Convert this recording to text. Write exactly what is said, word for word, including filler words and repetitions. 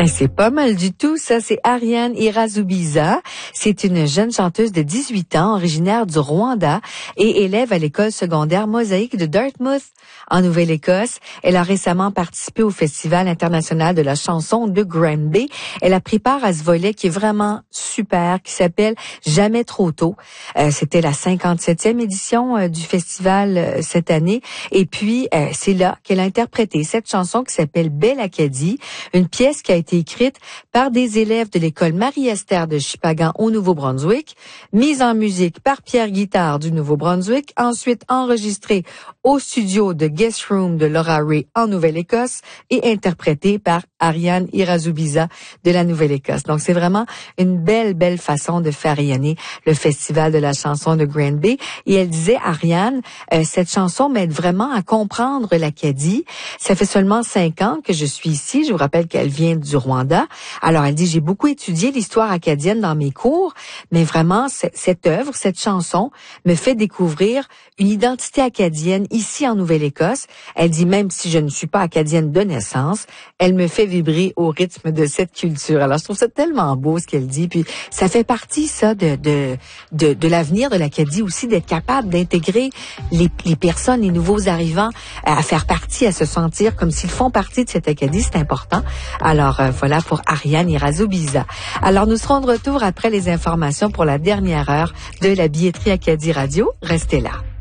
Ben, c'est pas mal du tout, ça. C'est Ariane Irazubiza. C'est une jeune chanteuse de dix-huit ans, originaire du Rwanda et élève à l'école secondaire Mosaïque de Dartmouth, en Nouvelle-Écosse. Elle a récemment participé au Festival international de la chanson de Granby. Elle a pris part à ce volet qui est vraiment super, qui s'appelle Jamais trop tôt. Euh, c'était la cinquante-septième édition euh, du festival euh, cette année. Et puis, euh, c'est là qu'elle a interprété cette chanson qui s'appelle Belle Acadie, une pièce qui a été écrite par des élèves de l'école Marie-Esther de Shippagan au Nouveau-Brunswick, mise en musique par Pierre Guitard du Nouveau-Brunswick, ensuite enregistrée au studio de Guest Room de Laura Ray en Nouvelle-Écosse et interprétée par Ariane Irazubiza de la Nouvelle-Écosse. Donc, c'est vraiment une belle, belle façon de faire rayonner le Festival de la chanson de Granby. Et elle disait, Ariane, euh, cette chanson m'aide vraiment à comprendre l'Acadie. Ça fait seulement cinq ans que je suis ici. Je vous rappelle qu'elle vient du Rwanda. Alors, elle dit, j'ai beaucoup étudié l'histoire acadienne dans mes cours, mais vraiment, cette œuvre, cette chanson me fait découvrir une identité acadienne ici en Nouvelle-Écosse. Elle dit, même si je ne suis pas acadienne de naissance, elle me fait vibrer au rythme de cette culture. Alors, je trouve ça tellement beau ce qu'elle dit. Puis, ça fait partie, ça, de de de, de l'avenir de l'Acadie aussi, d'être capable d'intégrer les, les personnes, les nouveaux arrivants, à faire partie, à se sentir comme s'ils font partie de cette Acadie. C'est important. Alors, euh, voilà pour Ariane Irazubiza. Alors, nous serons de retour après les informations pour la dernière heure de la billetterie Acadie Radio. Restez là.